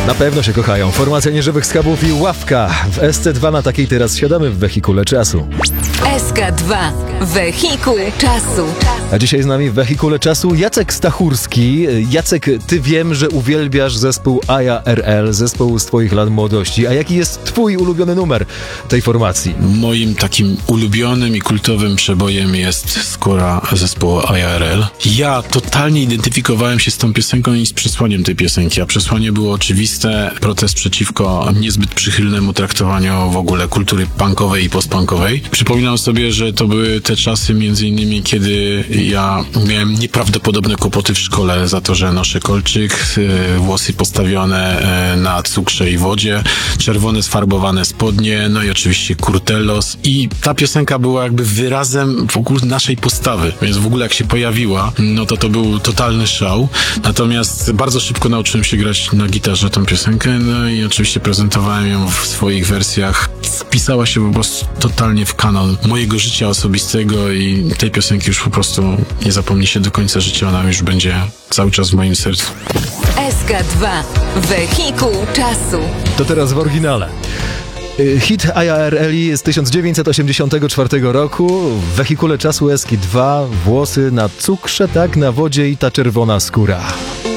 Na pewno się kochają. Formacja Nieżywych Skarbów i Ławka. W SC2 na takiej teraz siadamy w wehikule czasu. SK2. Wehikuł czasu. A dzisiaj z nami w wehikule czasu Jacek Stachurski. Jacek, ty wiem, że uwielbiasz zespół AJRL, zespół z twoich lat młodości. A jaki jest twój ulubiony numer tej formacji? Moim takim ulubionym i kultowym przebojem jest Skóra zespołu AJRL. Ja totalnie identyfikowałem się z tą piosenką i z przesłaniem tej piosenki, a przesłanie było oczywiste. Protest przeciwko niezbyt przychylnemu traktowaniu w ogóle kultury punkowej i postpunkowej. Przypominam sobie, że to były te czasy między innymi, kiedy ja miałem nieprawdopodobne kłopoty w szkole za to, że noszę kolczyk, włosy postawione na cukrze i wodzie, czerwone sfarbowane spodnie, no i oczywiście kurtelos. I ta piosenka była jakby wyrazem w ogóle naszej postawy, więc w ogóle jak się pojawiła, no to był totalny szał. Natomiast bardzo szybko nauczyłem się grać na gitarze tą piosenkę, no i oczywiście prezentowałem ją w swoich wersjach. Wpisała się po prostu totalnie w kanon mojego życia osobistego i tej piosenki już po prostu nie zapomni się do końca życia, ona już będzie cały czas w moim sercu. SK2. Wehikuł czasu. To teraz w oryginale. Hit AJRL z 1984 roku. W wehikule czasu SK2 włosy na cukrze, tak, na wodzie i ta czerwona skóra.